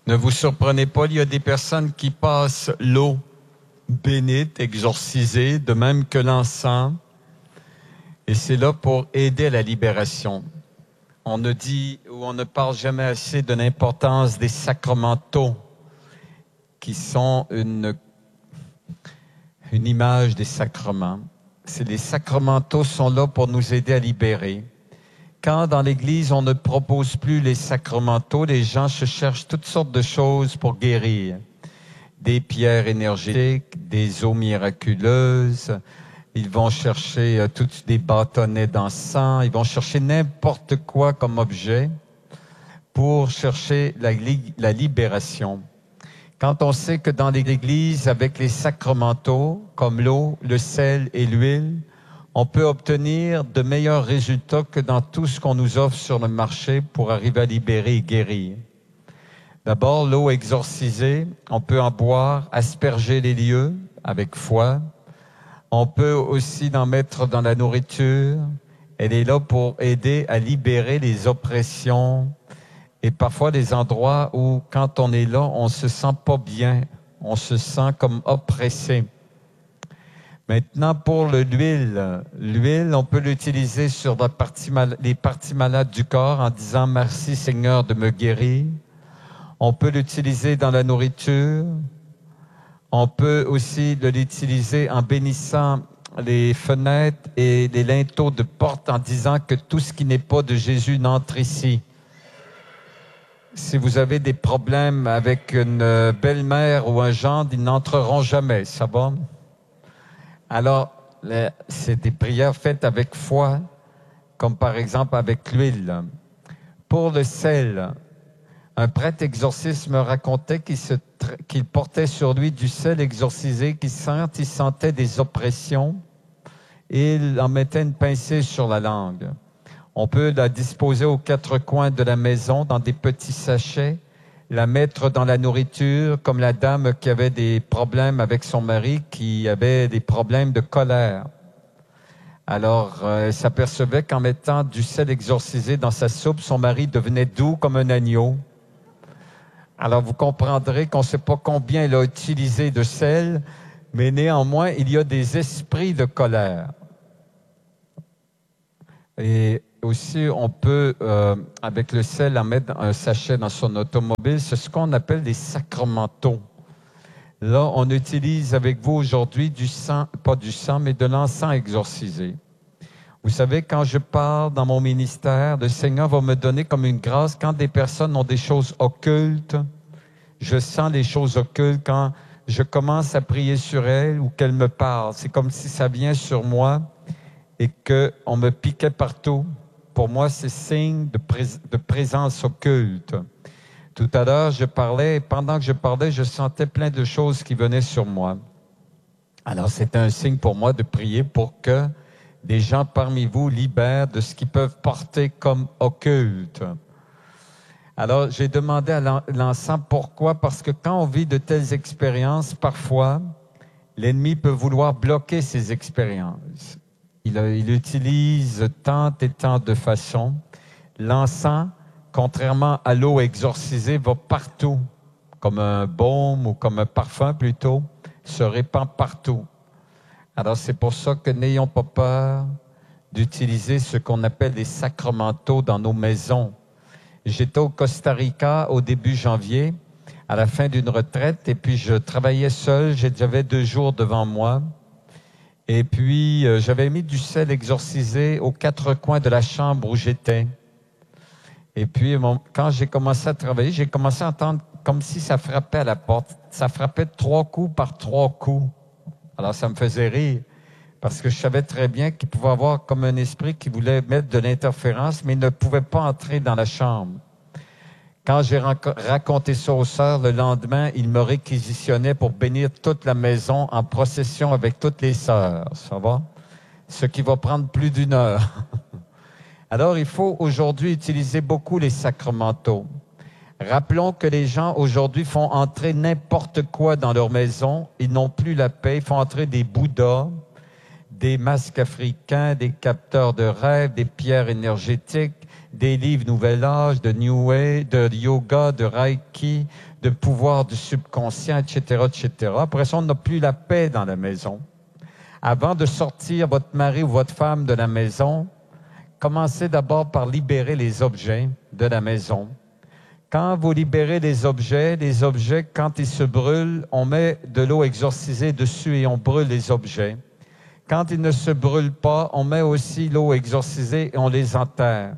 Ne vous surprenez pas, il y a des personnes qui passent l'eau bénite, exorcisée, de même que l'encens, et c'est là pour aider à la libération. On ne dit ou on ne parle jamais assez de l'importance des sacramentaux, qui sont une image des sacrements. Les sacramentaux sont là pour nous aider à libérer. Quand dans l'Église, on ne propose plus les sacramentaux, les gens se cherchent toutes sortes de choses pour guérir. Des pierres énergétiques, des eaux miraculeuses, ils vont chercher tous des bâtonnets d'encens, ils vont chercher n'importe quoi comme objet pour chercher la libération. Quand on sait que dans l'Église, avec les sacramentaux, comme l'eau, le sel et l'huile, on peut obtenir de meilleurs résultats que dans tout ce qu'on nous offre sur le marché pour arriver à libérer et guérir. D'abord, l'eau exorcisée, on peut en boire, asperger les lieux avec foi. On peut aussi en mettre dans la nourriture. Elle est là pour aider à libérer les oppressions et parfois des endroits où, quand on est là, on se sent pas bien, on se sent comme oppressé. Maintenant, pour l'huile, on peut l'utiliser sur les parties malades du corps en disant « Merci Seigneur de me guérir ». On peut l'utiliser dans la nourriture. On peut aussi l'utiliser en bénissant les fenêtres et les linteaux de porte en disant que tout ce qui n'est pas de Jésus n'entre ici. Si vous avez des problèmes avec une belle-mère ou un gendre, ils n'entreront jamais, ça va? Alors, c'est des prières faites avec foi, comme par exemple avec l'huile. Pour le sel, un prêtre exorciste me racontait qu'il portait sur lui du sel exorcisé, qu'il sentait des oppressions, et il en mettait une pincée sur la langue. On peut la disposer aux quatre coins de la maison dans des petits sachets, la mettre dans la nourriture, comme la dame qui avait des problèmes avec son mari, qui avait des problèmes de colère. Alors, elle s'apercevait qu'en mettant du sel exorcisé dans sa soupe, son mari devenait doux comme un agneau. Alors, vous comprendrez qu'on ne sait pas combien elle a utilisé de sel, mais néanmoins, il y a des esprits de colère. Et aussi, on peut, avec le sel, en mettre un sachet dans son automobile. C'est ce qu'on appelle des sacramentaux. Là, on utilise avec vous aujourd'hui du sang, pas du sang, mais de l'encens exorcisé. Vous savez, quand je parle dans mon ministère, le Seigneur va me donner comme une grâce quand des personnes ont des choses occultes. Je sens les choses occultes quand je commence à prier sur elles ou qu'elles me parlent. C'est comme si ça vient sur moi et qu'on me piquait partout. Pour moi, c'est signe de présence occulte. Tout à l'heure, je parlais, et pendant que je parlais, je sentais plein de choses qui venaient sur moi. Alors, c'était un signe pour moi de prier pour que des gens parmi vous libèrent de ce qu'ils peuvent porter comme occulte. Alors, j'ai demandé à l'encens pourquoi. Parce que quand on vit de telles expériences, parfois, l'ennemi peut vouloir bloquer ces expériences. Il utilise tant et tant de façons. L'encens, contrairement à l'eau exorcisée, va partout, comme un baume ou comme un parfum plutôt, se répand partout. Alors, c'est pour ça que n'ayons pas peur d'utiliser ce qu'on appelle les sacramentaux dans nos maisons. J'étais au Costa Rica au début janvier, à la fin d'une retraite, et puis je travaillais seul, j'avais 2 jours devant moi. Et puis, j'avais mis du sel exorcisé aux 4 coins de la chambre où j'étais. Et puis, quand j'ai commencé à travailler, j'ai commencé à entendre comme si ça frappait à la porte. Ça frappait 3 coups par 3 coups. Alors, ça me faisait rire, parce que je savais très bien qu'il pouvait y avoir comme un esprit qui voulait mettre de l'interférence, mais il ne pouvait pas entrer dans la chambre. Quand j'ai raconté ça aux sœurs, le lendemain, ils me réquisitionnaient pour bénir toute la maison en procession avec toutes les sœurs. Ça va? Ce qui va prendre plus d'1 heure. Alors, il faut aujourd'hui utiliser beaucoup les sacramentaux. Rappelons que les gens aujourd'hui font entrer n'importe quoi dans leur maison. Ils n'ont plus la paix. Ils font entrer des bouddhas, des masques africains, des capteurs de rêves, des pierres énergétiques, des livres Nouvel Âge, de New Age, de yoga, de Reiki, de pouvoir du subconscient, etc., etc. Après ça, on n'a plus la paix dans la maison. Avant de sortir votre mari ou votre femme de la maison, commencez d'abord par libérer les objets de la maison. Quand vous libérez les objets, quand ils se brûlent, on met de l'eau exorcisée dessus et on brûle les objets. Quand ils ne se brûlent pas, on met aussi l'eau exorcisée et on les enterre.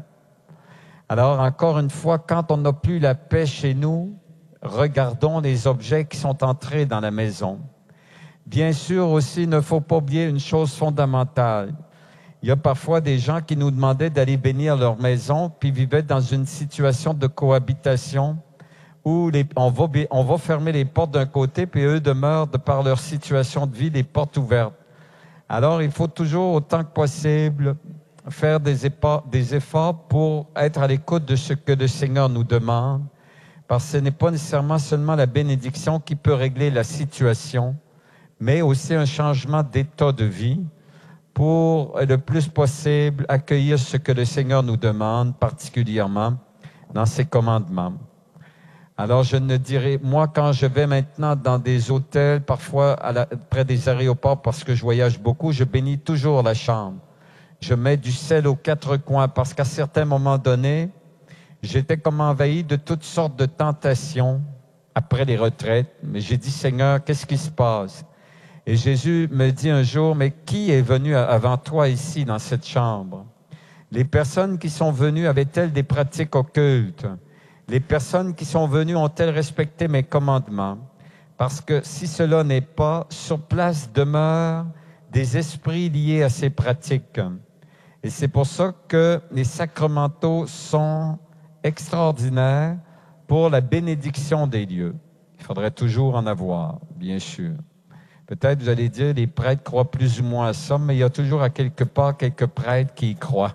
Alors, encore une fois, quand on n'a plus la paix chez nous, regardons les objets qui sont entrés dans la maison. Bien sûr aussi, il ne faut pas oublier une chose fondamentale. Il y a parfois des gens qui nous demandaient d'aller bénir leur maison, puis vivaient dans une situation de cohabitation où on va fermer les portes d'un côté, puis eux demeurent, de par leur situation de vie, les portes ouvertes. Alors, il faut toujours, autant que possible, faire des efforts pour être à l'écoute de ce que le Seigneur nous demande, parce que ce n'est pas nécessairement seulement la bénédiction qui peut régler la situation, mais aussi un changement d'état de vie pour le plus possible accueillir ce que le Seigneur nous demande, particulièrement dans ses commandements. Alors, je ne dirais, moi, quand je vais maintenant dans des hôtels, parfois près des aéroports, parce que je voyage beaucoup, je bénis toujours la chambre. Je mets du sel aux quatre coins, parce qu'à certains moments donnés, j'étais comme envahi de toutes sortes de tentations après les retraites. Mais j'ai dit, Seigneur, qu'est-ce qui se passe? Et Jésus me dit un jour, mais qui est venu avant toi ici, dans cette chambre? Les personnes qui sont venues avaient-elles des pratiques occultes? Les personnes qui sont venues ont-elles respecté mes commandements? Parce que si cela n'est pas, sur place demeurent des esprits liés à ces pratiques. Et c'est pour ça que les sacramentaux sont extraordinaires pour la bénédiction des lieux. Il faudrait toujours en avoir, bien sûr. Peut-être vous allez dire, les prêtres croient plus ou moins à ça, mais il y a toujours à quelque part quelques prêtres qui y croient.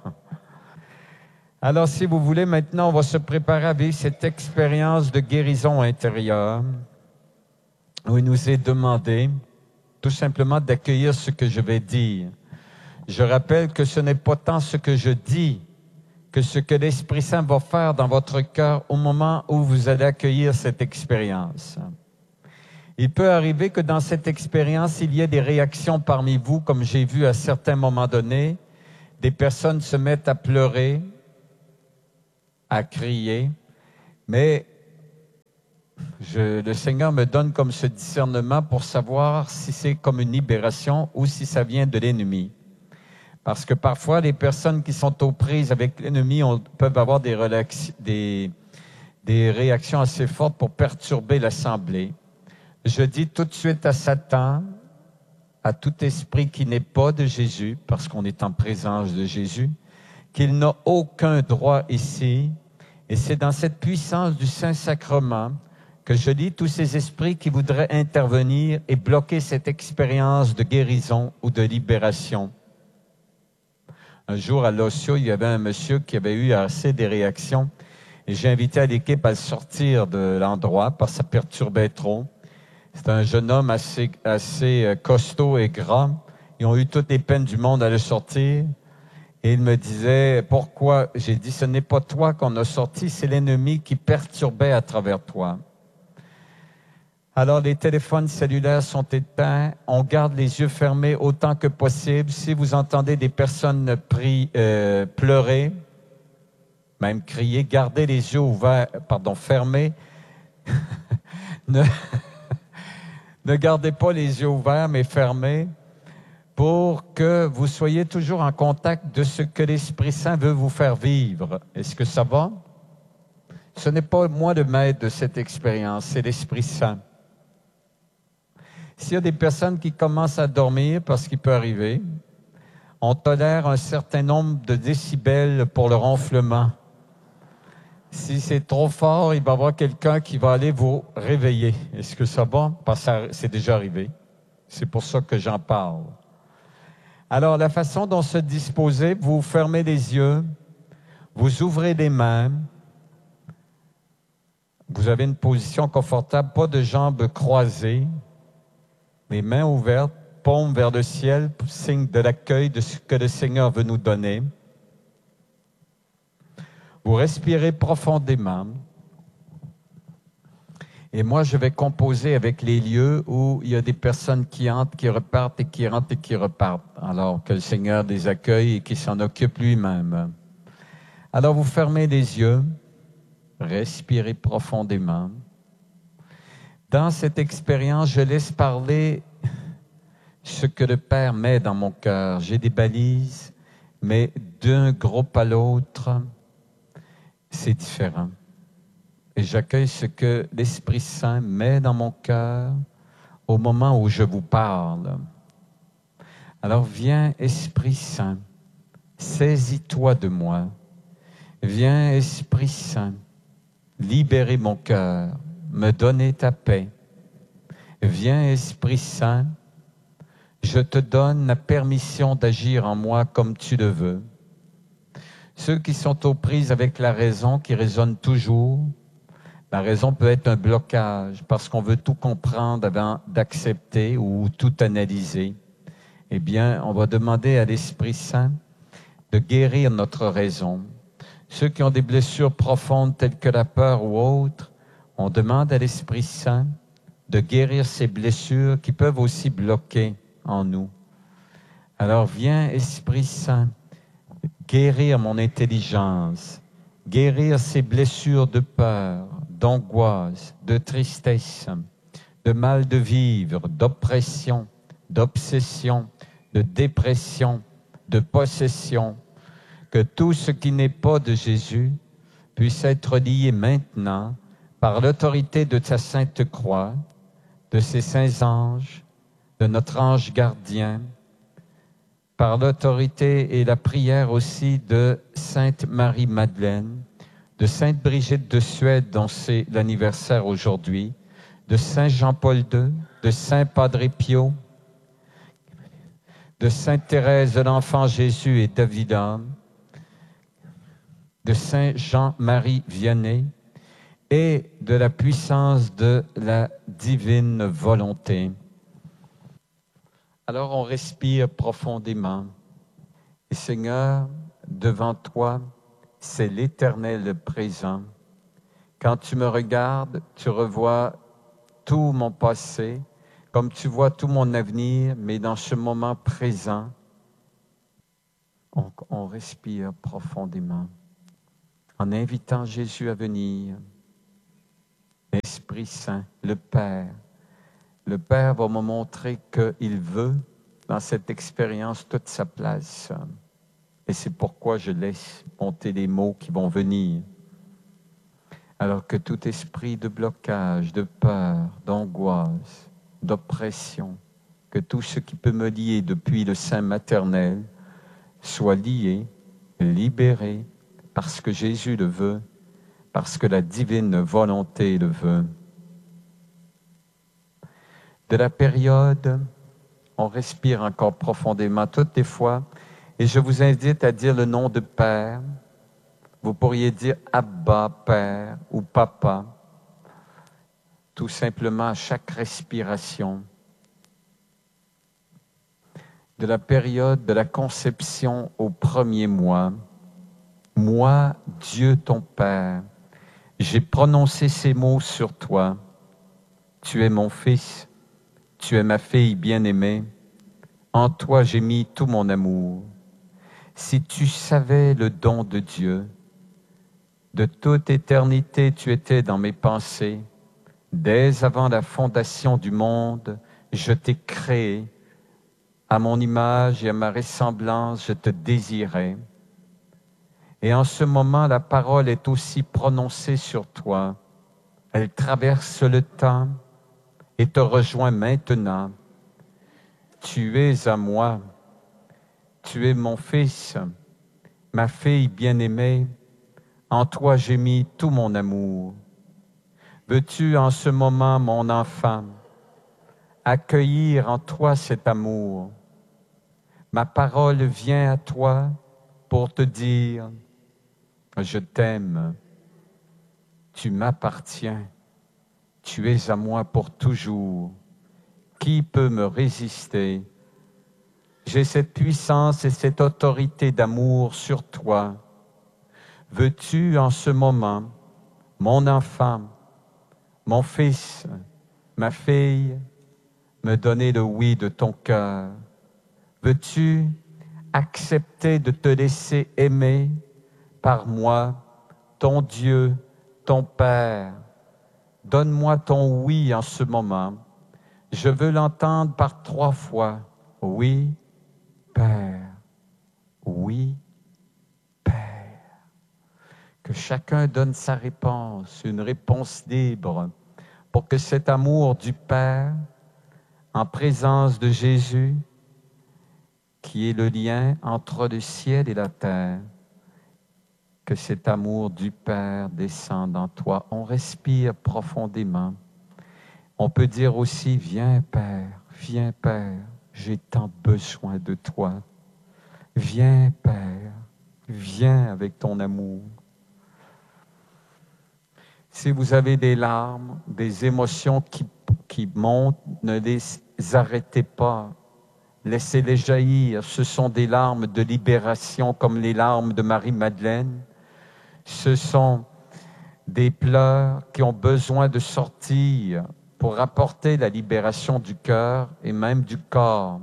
Alors, si vous voulez, maintenant, on va se préparer à vivre cette expérience de guérison intérieure où il nous est demandé tout simplement d'accueillir ce que je vais dire. Je rappelle que ce n'est pas tant ce que je dis que ce que l'Esprit Saint va faire dans votre cœur au moment où vous allez accueillir cette expérience. Il peut arriver que dans cette expérience, il y ait des réactions parmi vous, comme j'ai vu à certains moments donnés, des personnes se mettent à pleurer, à crier, mais le Seigneur me donne comme ce discernement pour savoir si c'est comme une libération ou si ça vient de l'ennemi. Parce que parfois, les personnes qui sont aux prises avec l'ennemi peuvent avoir des réactions assez fortes pour perturber l'assemblée. Je dis tout de suite à Satan, à tout esprit qui n'est pas de Jésus, parce qu'on est en présence de Jésus, qu'il n'a aucun droit ici. Et c'est dans cette puissance du Saint-Sacrement que je lis tous ces esprits qui voudraient intervenir et bloquer cette expérience de guérison ou de libération. Un jour, à l'Ossio, il y avait un monsieur qui avait eu assez des réactions et j'ai invité à l'équipe à le sortir de l'endroit parce que ça perturbait trop. C'était un jeune homme assez costaud et grand. Ils ont eu toutes les peines du monde à le sortir. Et il me disait, pourquoi? J'ai dit, ce n'est pas toi qu'on a sorti, c'est l'ennemi qui perturbait à travers toi. Alors, les téléphones cellulaires sont éteints. On garde les yeux fermés autant que possible. Si vous entendez des personnes pleurer, même crier, gardez les yeux fermés. Ne gardez pas les yeux ouverts, mais fermés, pour que vous soyez toujours en contact de ce que l'Esprit Saint veut vous faire vivre. Est-ce que ça va? Ce n'est pas moi le maître de cette expérience, c'est l'Esprit Saint. S'il y a des personnes qui commencent à dormir, parce qu'il peut arriver, on tolère un certain nombre de décibels pour le ronflement. Si c'est trop fort, il va y avoir quelqu'un qui va aller vous réveiller. Est-ce que ça va? Parce que c'est déjà arrivé. C'est pour ça que j'en parle. Alors, la façon dont se disposer, vous fermez les yeux, vous ouvrez les mains, vous avez une position confortable, pas de jambes croisées, les mains ouvertes, paumes vers le ciel, signe de l'accueil de ce que le Seigneur veut nous donner. Vous respirez profondément. Et moi, je vais composer avec les lieux où il y a des personnes qui entrent, qui repartent et qui rentrent et qui repartent. Alors que le Seigneur les accueille et qu'il s'en occupe lui-même. Alors vous fermez les yeux, respirez profondément. Dans cette expérience, je laisse parler ce que le Père met dans mon cœur. J'ai des balises, mais d'un groupe à l'autre, c'est différent. Et j'accueille ce que l'Esprit Saint met dans mon cœur au moment où je vous parle. Alors viens, Esprit Saint, saisis-toi de moi. Viens, Esprit Saint, libérer mon cœur, me donner ta paix. Viens, Esprit Saint, je te donne la permission d'agir en moi comme tu le veux. Ceux qui sont aux prises avec la raison, qui raisonnent toujours, la raison peut être un blocage parce qu'on veut tout comprendre avant d'accepter ou tout analyser. Eh bien, on va demander à l'Esprit Saint de guérir notre raison. Ceux qui ont des blessures profondes telles que la peur ou autres, on demande à l'Esprit Saint de guérir ces blessures qui peuvent aussi bloquer en nous. Alors viens, Esprit Saint, guérir mon intelligence, guérir ces blessures de peur, d'angoisse, de tristesse, de mal de vivre, d'oppression, d'obsession, de dépression, de possession. Que tout ce qui n'est pas de Jésus puisse être lié maintenant par l'autorité de sa sainte croix, de ses saints anges, de notre ange gardien, par l'autorité et la prière aussi de Sainte Marie-Madeleine, de Sainte Brigitte de Suède, dont c'est l'anniversaire aujourd'hui, de Saint Jean-Paul II, de Saint Padre Pio, de Sainte Thérèse de l'Enfant Jésus et Davida, de Saint Jean-Marie Vianney et de la puissance de la divine volonté. Alors on respire profondément. Et Seigneur, devant toi, c'est l'Éternel présent. Quand tu me regardes, tu revois tout mon passé, comme tu vois tout mon avenir, mais dans ce moment présent, on respire profondément en invitant Jésus à venir. L'Esprit Saint, le Père. Le Père va me montrer qu'il veut, dans cette expérience, toute sa place. Et c'est pourquoi je laisse monter les mots qui vont venir. Alors que tout esprit de blocage, de peur, d'angoisse, d'oppression, que tout ce qui peut me lier depuis le sein maternel soit lié, libéré, parce que Jésus le veut, parce que la divine volonté le veut. De la période, on respire encore profondément toutes les fois, et je vous invite à dire le nom de Père. Vous pourriez dire Abba, Père, ou Papa, tout simplement à chaque respiration. De la période de la conception au premier mois, moi, Dieu ton Père, j'ai prononcé ces mots sur toi. Tu es mon fils, tu es ma fille bien-aimée. En toi, j'ai mis tout mon amour. Si tu savais le don de Dieu, de toute éternité, tu étais dans mes pensées. Dès avant la fondation du monde, je t'ai créé. À mon image et à ma ressemblance, je te désirais. Et en ce moment, la parole est aussi prononcée sur toi. Elle traverse le temps et te rejoint maintenant. Tu es à moi. Tu es mon fils, ma fille bien-aimée. En toi, j'ai mis tout mon amour. Veux-tu en ce moment, mon enfant, accueillir en toi cet amour? Ma parole vient à toi pour te dire « Je t'aime, tu m'appartiens, tu es à moi pour toujours. Qui peut me résister? J'ai cette puissance et cette autorité d'amour sur toi. Veux-tu en ce moment, mon enfant, mon fils, ma fille, me donner le oui de ton cœur? Veux-tu accepter de te laisser aimer par moi, ton Dieu, ton Père? Donne-moi ton oui en ce moment. Je veux l'entendre par 3 fois. Oui, Père. Oui, Père. Que chacun donne sa réponse, une réponse libre, pour que cet amour du Père, en présence de Jésus, qui est le lien entre le ciel et la terre, que cet amour du Père descende en toi. On respire profondément. On peut dire aussi, viens Père, j'ai tant besoin de toi. Viens Père, viens avec ton amour. Si vous avez des larmes, des émotions qui montent, ne les arrêtez pas. Laissez-les jaillir. Ce sont des larmes de libération comme les larmes de Marie-Madeleine. Ce sont des pleurs qui ont besoin de sortir pour apporter la libération du cœur et même du corps.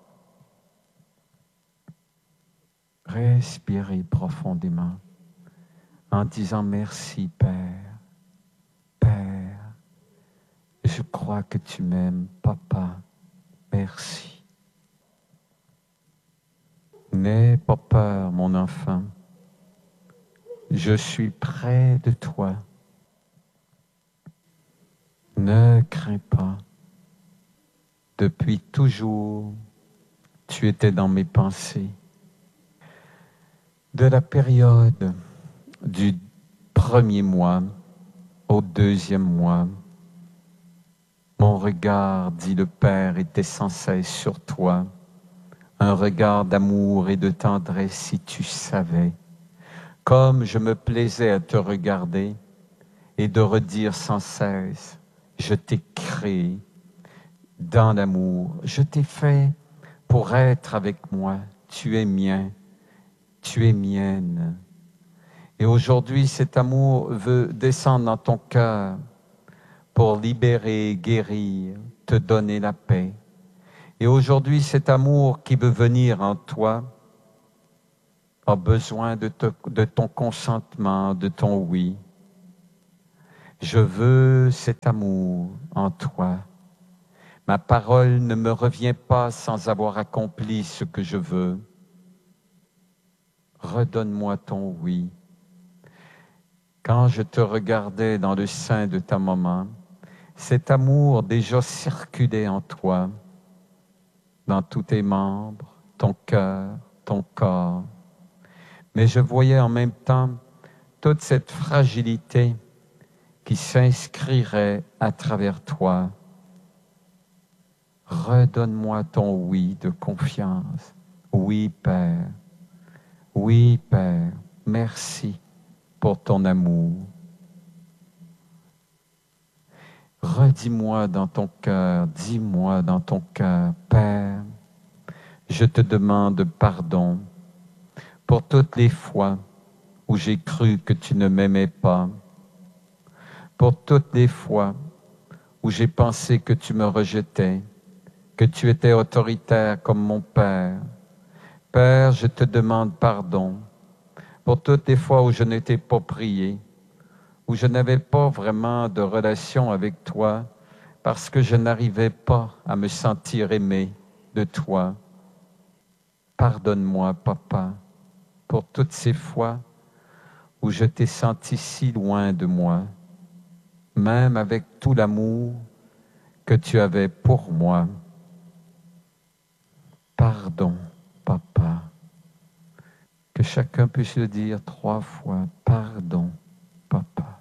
Respirez profondément en disant merci Père. Père, je crois que tu m'aimes, Papa. Merci. N'aie pas peur, mon enfant. Je suis près de toi. Ne crains pas. Depuis toujours, tu étais dans mes pensées. De la période du 1er mois au 2e mois, mon regard, dit le Père, était sans cesse sur toi. Un regard d'amour et de tendresse, si tu savais. Comme je me plaisais à te regarder et de redire sans cesse, je t'ai créé dans l'amour. Je t'ai fait pour être avec moi. Tu es mien, tu es mienne. Et aujourd'hui, cet amour veut descendre dans ton cœur pour libérer, guérir, te donner la paix. Et aujourd'hui, cet amour qui veut venir en toi a besoin de ton consentement, de ton oui. Je veux cet amour en toi. Ma parole ne me revient pas sans avoir accompli ce que je veux. Redonne-moi ton oui. Quand je te regardais dans le sein de ta maman, cet amour déjà circulait en toi, dans tous tes membres, ton cœur, ton corps. Mais je voyais en même temps toute cette fragilité qui s'inscrirait à travers toi. Redonne-moi ton oui de confiance. Oui, Père. Oui, Père. Merci pour ton amour. Redis-moi dans ton cœur, dis-moi dans ton cœur, Père, je te demande pardon pour toutes les fois où j'ai cru que tu ne m'aimais pas, pour toutes les fois où j'ai pensé que tu me rejetais, que tu étais autoritaire comme mon Père. Père, je te demande pardon pour toutes les fois où je n'étais pas prié, où je n'avais pas vraiment de relation avec toi, parce que je n'arrivais pas à me sentir aimé de toi. Pardonne-moi, Papa, pour toutes ces fois où je t'ai senti si loin de moi, même avec tout l'amour que tu avais pour moi. Pardon, Papa. Que chacun puisse le dire 3 fois. Pardon, Papa.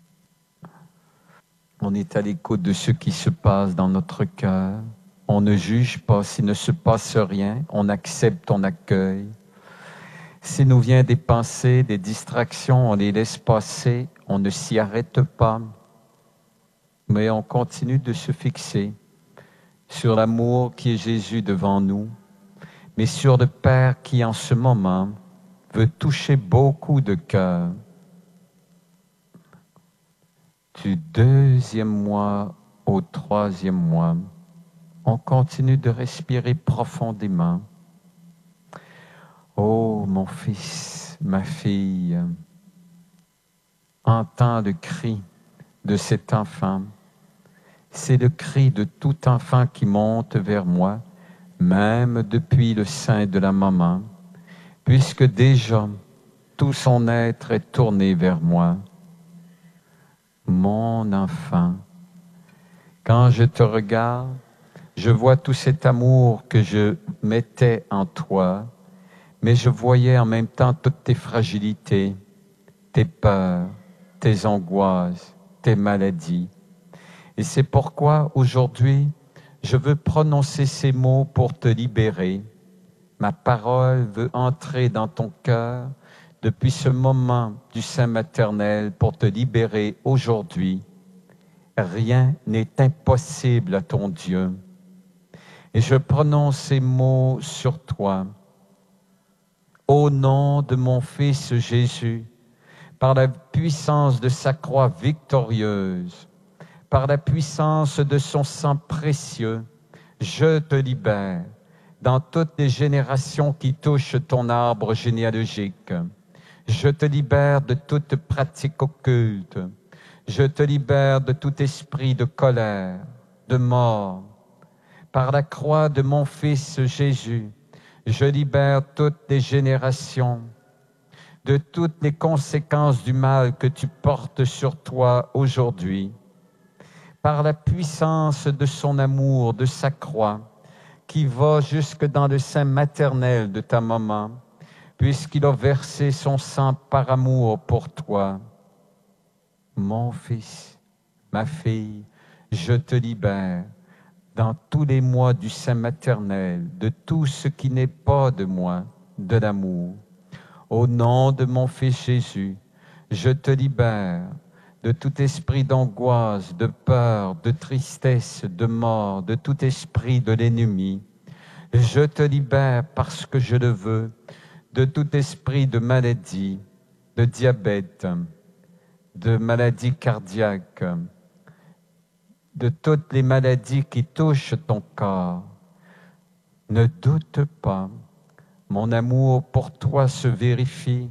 On est à l'écoute de ce qui se passe dans notre cœur. On ne juge pas s'il ne se passe rien. On accepte, on accueille. S'il nous vient des pensées, des distractions, on les laisse passer. On ne s'y arrête pas. Mais on continue de se fixer sur l'amour qui est Jésus devant nous, mais sur le Père qui, en ce moment, veut toucher beaucoup de cœurs Du 2e mois au 3e mois, on continue de respirer profondément. Oh, mon fils, ma fille, entends le cri de cet enfant. C'est le cri de tout enfant qui monte vers moi, même depuis le sein de la maman, puisque déjà tout son être est tourné vers moi. Mon enfant, quand je te regarde, je vois tout cet amour que je mettais en toi, mais je voyais en même temps toutes tes fragilités, tes peurs, tes angoisses, tes maladies. Et c'est pourquoi aujourd'hui, je veux prononcer ces mots pour te libérer. Ma parole veut entrer dans ton cœur depuis ce moment du sein maternel pour te libérer aujourd'hui. Rien n'est impossible à ton Dieu. Et je prononce ces mots sur toi. Au nom de mon Fils Jésus, par la puissance de sa croix victorieuse, par la puissance de son sang précieux, je te libère dans toutes les générations qui touchent ton arbre généalogique. Je te libère de toute pratique occulte. Je te libère de tout esprit de colère, de mort. Par la croix de mon Fils Jésus, je libère toutes les générations de toutes les conséquences du mal que tu portes sur toi aujourd'hui. Par la puissance de son amour, de sa croix, qui va jusque dans le sein maternel de ta maman, puisqu'il a versé son sang par amour pour toi. Mon fils, ma fille, je te libère dans tous les mois du sein maternel de tout ce qui n'est pas de moi, de l'amour. Au nom de mon Fils Jésus, je te libère de tout esprit d'angoisse, de peur, de tristesse, de mort, de tout esprit de l'ennemi. Je te libère parce que je le veux de tout esprit de maladie, de diabète, de maladie cardiaque, de toutes les maladies qui touchent ton corps. Ne doute pas, mon amour pour toi se vérifie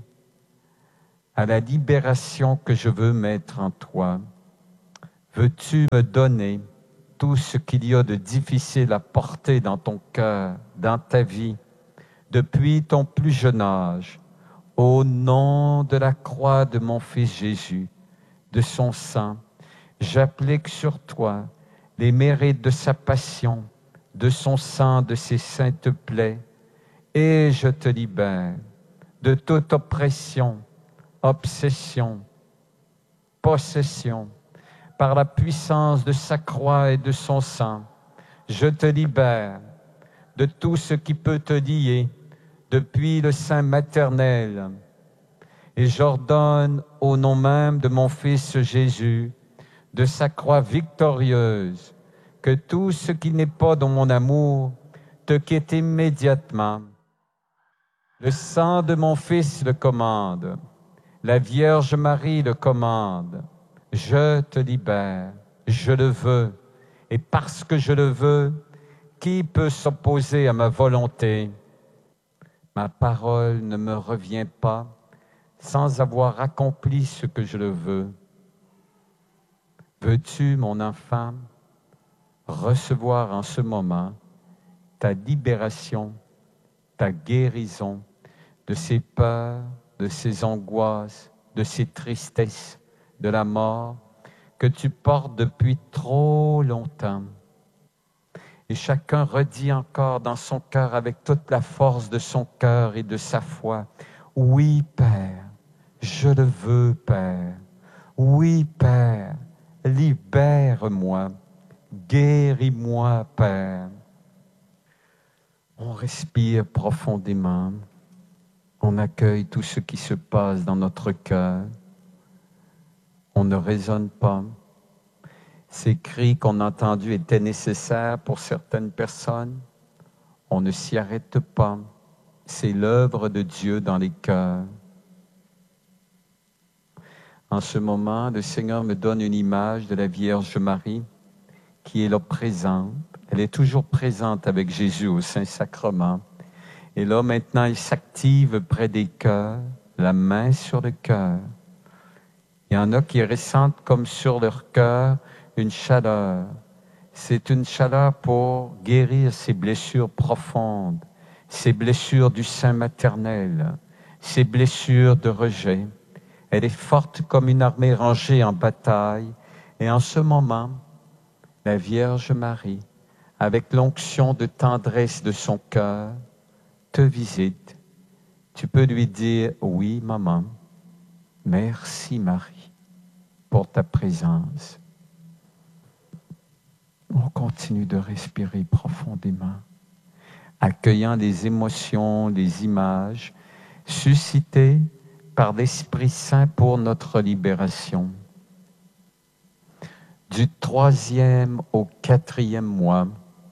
à la libération que je veux mettre en toi. Veux-tu me donner tout ce qu'il y a de difficile à porter dans ton cœur, dans ta vie, depuis ton plus jeune âge, au nom de la croix de mon Fils Jésus, de son sang, j'applique sur toi les mérites de sa passion, de son sang, de ses saintes plaies, et je te libère de toute oppression, obsession, possession, par la puissance de sa croix et de son sang. Je te libère de tout ce qui peut te lier depuis le sein maternel. Et j'ordonne au nom même de mon Fils Jésus, de sa croix victorieuse, que tout ce qui n'est pas dans mon amour te quitte immédiatement. Le sang de mon Fils le commande, la Vierge Marie le commande. Je te libère, je le veux, et parce que je le veux, qui peut s'opposer à ma volonté? Ma parole ne me revient pas sans avoir accompli ce que je le veux. Veux-tu, mon enfant, recevoir en ce moment ta libération, ta guérison de ces peurs, de ces angoisses, de ces tristesses, de la mort que tu portes depuis trop longtemps? Et chacun redit encore dans son cœur, avec toute la force de son cœur et de sa foi, « Oui, Père, je le veux, Père. Oui, Père, libère-moi, guéris-moi, Père. » On respire profondément, on accueille tout ce qui se passe dans notre cœur. On ne raisonne pas. Ces cris qu'on a entendus étaient nécessaires pour certaines personnes. On ne s'y arrête pas. C'est l'œuvre de Dieu dans les cœurs. En ce moment, le Seigneur me donne une image de la Vierge Marie qui est là présente. Elle est toujours présente avec Jésus au Saint-Sacrement. Et là, maintenant, elle s'active près des cœurs, la main sur le cœur. Il y en a qui ressentent comme sur leur cœur une chaleur. C'est une chaleur pour guérir ces blessures profondes, ces blessures du sein maternel, ces blessures de rejet. Elle est forte comme une armée rangée en bataille. Et en ce moment, la Vierge Marie, avec l'onction de tendresse de son cœur, te visite. Tu peux lui dire, oui, maman, merci Marie pour ta présence. On continue de respirer profondément, accueillant les émotions, les images suscitées par l'Esprit Saint pour notre libération. Du 3e au 4e mois,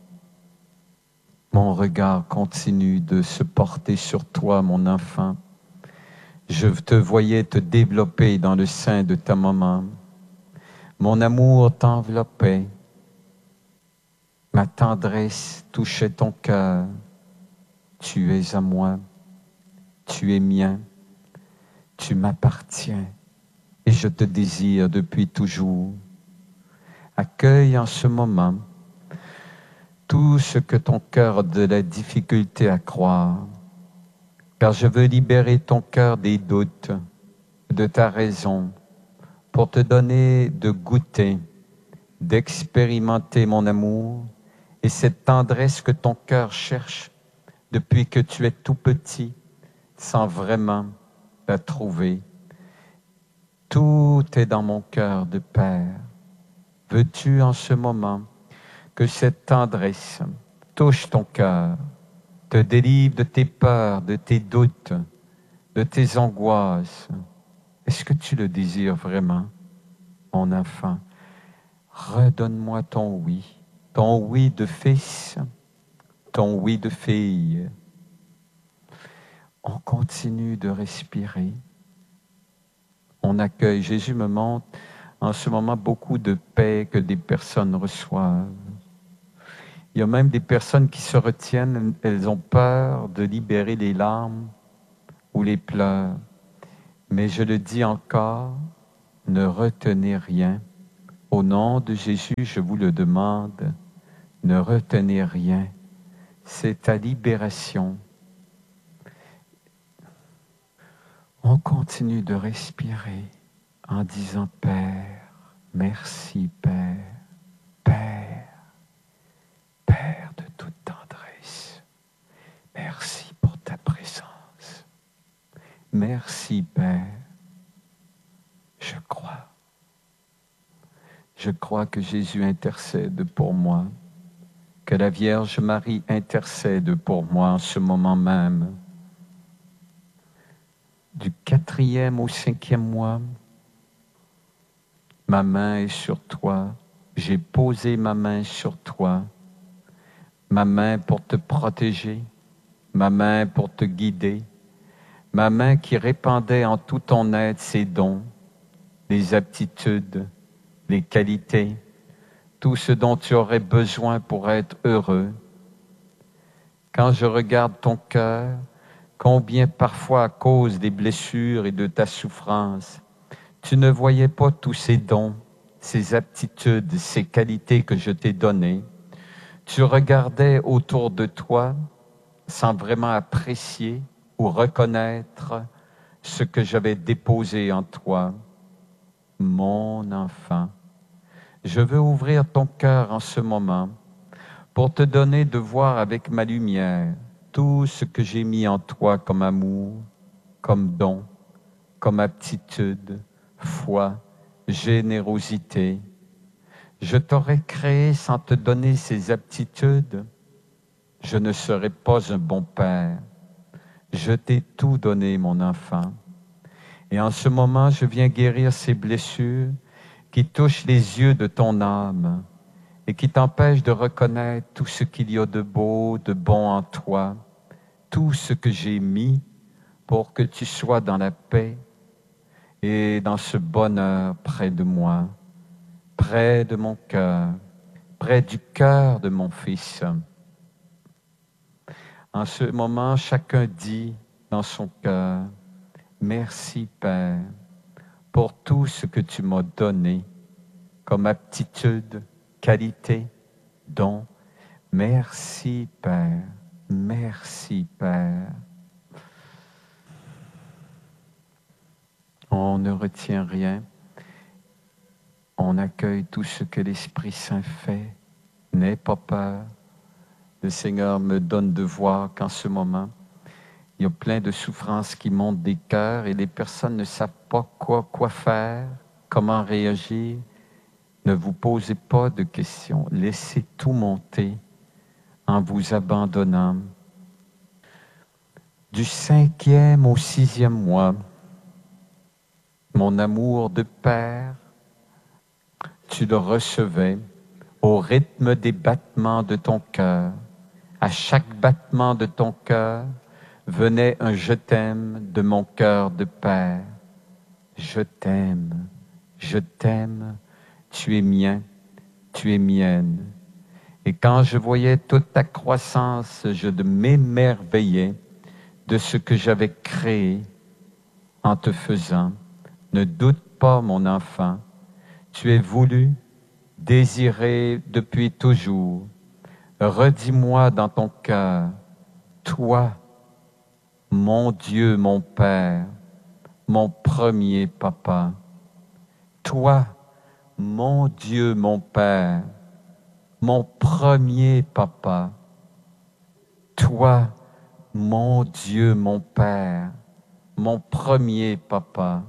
mon regard continue de se porter sur toi, mon enfant. Je te voyais te développer dans le sein de ta maman. Mon amour t'enveloppait. Ma tendresse touchait ton cœur. Tu es à moi. Tu es mien. Tu m'appartiens. Et je te désire depuis toujours. Accueille en ce moment tout ce que ton cœur a de la difficulté à croire, car je veux libérer ton cœur des doutes, de ta raison, pour te donner de goûter, d'expérimenter mon amour et cette tendresse que ton cœur cherche depuis que tu es tout petit, sans vraiment la trouver. Tout est dans mon cœur de Père. Veux-tu en ce moment que cette tendresse touche ton cœur, te délivre de tes peurs, de tes doutes, de tes angoisses? Est-ce que tu le désires vraiment, mon enfant? Redonne-moi ton oui de fils, ton oui de fille. On continue de respirer. On accueille. Jésus me montre en ce moment beaucoup de paix que des personnes reçoivent. Il y a même des personnes qui se retiennent, elles ont peur de libérer les larmes ou les pleurs. Mais je le dis encore, ne retenez rien. Au nom de Jésus, je vous le demande, ne retenez rien. C'est ta libération. On continue de respirer en disant « Père, merci Père, Père, Père de toute tendresse, merci pour ta présence. Merci Père, je crois. Je crois que Jésus intercède pour moi, que la Vierge Marie intercède pour moi en ce moment même. Du 4e au 5e mois, ma main est sur toi. J'ai posé ma main sur toi. Ma main pour te protéger, ma main pour te guider, ma main qui répandait en tout ton être ses dons, les aptitudes, les qualités, tout ce dont tu aurais besoin pour être heureux. Quand je regarde ton cœur, combien parfois à cause des blessures et de ta souffrance, tu ne voyais pas tous ces dons, ces aptitudes, ces qualités que je t'ai données. Tu regardais autour de toi sans vraiment apprécier ou reconnaître ce que j'avais déposé en toi. Mon enfant, je veux ouvrir ton cœur en ce moment pour te donner de voir avec ma lumière tout ce que j'ai mis en toi comme amour, comme don, comme aptitude, foi, générosité. Je t'aurais créé sans te donner ces aptitudes. Je ne serais pas un bon père. Je t'ai tout donné, mon enfant. Et en ce moment, je viens guérir ces blessures qui touchent les yeux de ton âme et qui t'empêchent de reconnaître tout ce qu'il y a de beau, de bon en toi, tout ce que j'ai mis pour que tu sois dans la paix et dans ce bonheur près de moi, près de mon cœur, près du cœur de mon Fils. En ce moment, chacun dit dans son cœur, merci Père pour tout ce que tu m'as donné comme aptitude, qualité, don. Merci Père, merci Père. On ne retient rien, on accueille tout ce que l'Esprit Saint fait, n'aie pas peur. Le Seigneur me donne de voir qu'en ce moment, il y a plein de souffrances qui montent des cœurs et les personnes ne savent pas quoi faire, comment réagir. Ne vous posez pas de questions. Laissez tout monter en vous abandonnant. Du 5e au 6e mois, mon amour de Père, tu le recevais au rythme des battements de ton cœur. À chaque battement de ton cœur venait un « je t'aime » de mon cœur de Père. Je t'aime, tu es mien, tu es mienne. Et quand je voyais toute ta croissance, je m'émerveillais de ce que j'avais créé en te faisant. Ne doute pas, mon enfant, tu es voulu, désiré depuis toujours. Redis-moi dans ton cœur, toi, mon Dieu, mon Père, mon premier papa. Toi, mon Dieu, mon Père, mon premier papa. Toi, mon Dieu, mon Père, mon premier papa.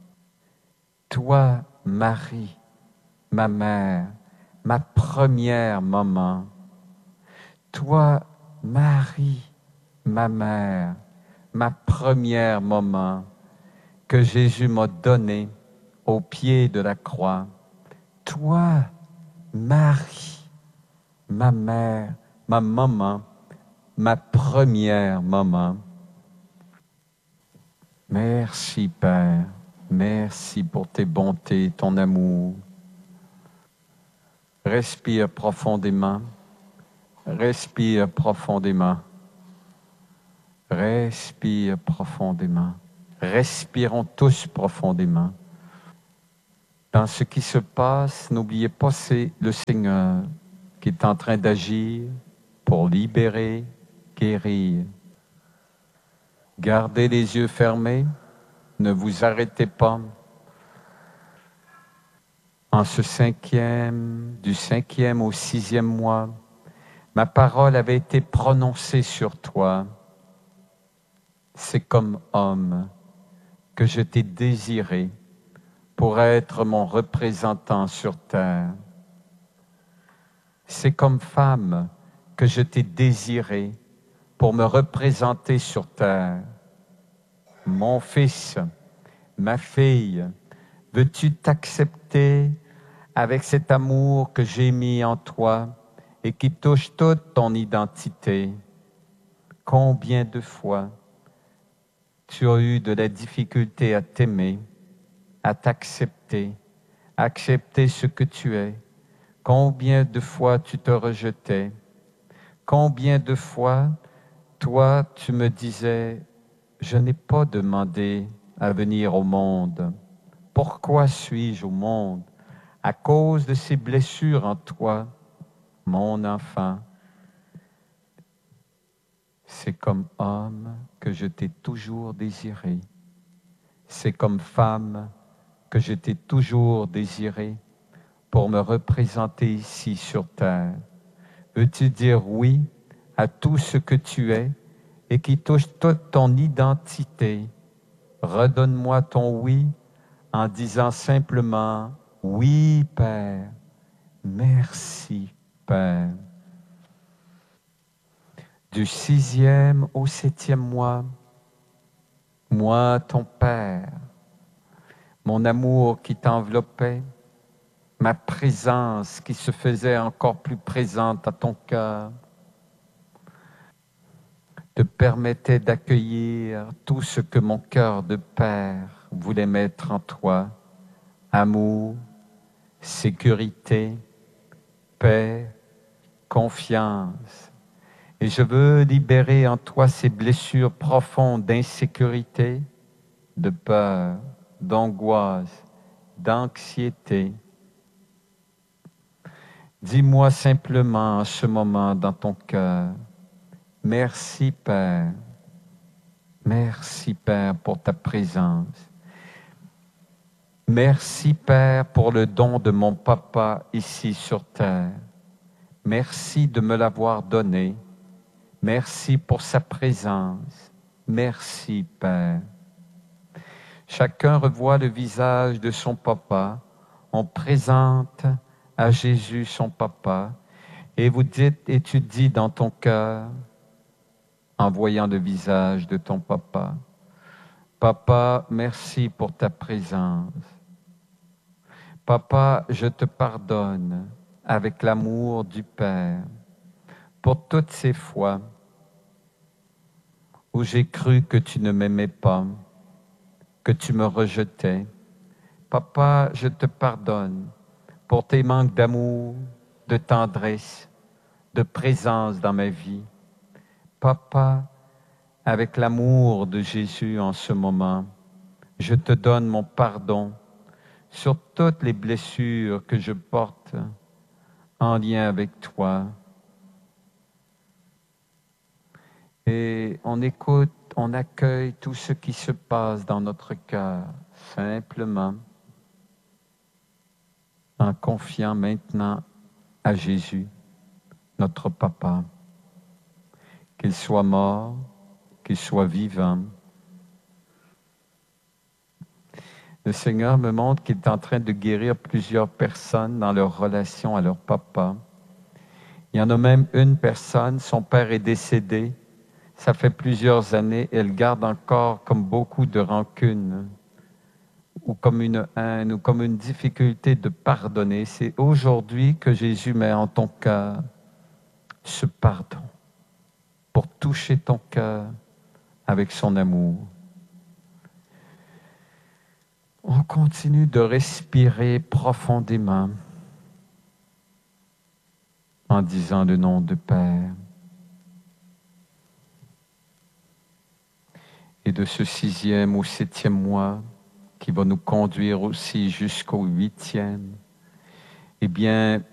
Toi, Marie, ma mère, ma première maman. Toi, Marie, ma mère, ma première maman, que Jésus m'a donnée au pied de la croix. Toi, Marie, ma mère, ma maman, ma première maman. Merci, Père. Merci pour tes bontés, ton amour. Respire profondément. Respire profondément. Respire profondément. Respirons tous profondément. Dans ce qui se passe, n'oubliez pas, c'est le Seigneur qui est en train d'agir pour libérer, guérir. Gardez les yeux fermés, ne vous arrêtez pas. En ce du 5e au 6e mois, ma parole avait été prononcée sur toi. C'est comme homme que je t'ai désiré pour être mon représentant sur terre. C'est comme femme que je t'ai désiré pour me représenter sur terre. Mon fils, ma fille, veux-tu t'accepter avec cet amour que j'ai mis en toi et qui touche toute ton identité? Combien de fois tu as eu de la difficulté à t'aimer, à t'accepter, accepter ce que tu es? Combien de fois tu te rejetais? Combien de fois, toi, tu me disais, je n'ai pas demandé à venir au monde. Pourquoi suis-je au monde? À cause de ces blessures en toi, mon enfant. C'est comme homme que je t'ai toujours désiré. C'est comme femme que je t'ai toujours désiré pour me représenter ici sur terre. Veux-tu dire oui à tout ce que tu es et qui touche toute ton identité? Redonne-moi ton oui en disant simplement « Oui, Père, merci, Père ». Du 6e au 7e mois, moi, ton Père, mon amour qui t'enveloppait, ma présence qui se faisait encore plus présente à ton cœur, te permettait d'accueillir tout ce que mon cœur de Père voulait mettre en toi amour, sécurité, paix, confiance. Et je veux libérer en toi ces blessures profondes d'insécurité, de peur, d'angoisse, d'anxiété. Dis-moi simplement en ce moment dans ton cœur, merci Père, merci Père pour ta présence. Merci Père pour le don de mon papa ici sur terre. Merci de me l'avoir donné. Merci pour sa présence. Merci Père. Chacun revoit le visage de son papa. On présente à Jésus son papa. Et vous dites et tu dis dans ton cœur, en voyant le visage de ton papa, Papa, merci pour ta présence. Papa, je te pardonne avec l'amour du Père pour toutes ces fois où j'ai cru que tu ne m'aimais pas, que tu me rejetais. Papa, je te pardonne pour tes manques d'amour, de tendresse, de présence dans ma vie. Papa, avec l'amour de Jésus en ce moment, je te donne mon pardon sur toutes les blessures que je porte en lien avec toi. Et on écoute, on accueille tout ce qui se passe dans notre cœur, simplement en confiant maintenant à Jésus, notre Papa, qu'il soit mort, qu'il soit vivant. Le Seigneur me montre qu'il est en train de guérir plusieurs personnes dans leur relation à leur papa. Il y en a même une personne, son père est décédé. Ça fait plusieurs années, elle garde encore comme beaucoup de rancune ou comme une haine ou comme une difficulté de pardonner. C'est aujourd'hui que Jésus met en ton cœur ce pardon pour toucher ton cœur avec son amour. On continue de respirer profondément en disant le nom de Père. Et de ce 6e au 7e mois, qui va nous conduire aussi jusqu'au 8e, eh bien,